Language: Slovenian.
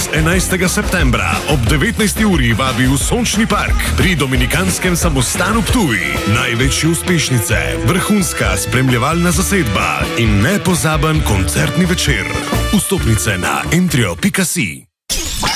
11. septembra ob 19. uri vabi v Sončni park pri Dominikanskem samostanu Ptuj. Največje uspešnice, vrhunska spremljevalna zasedba in nepozaben koncertni večer. Vstopnice na entrio.si.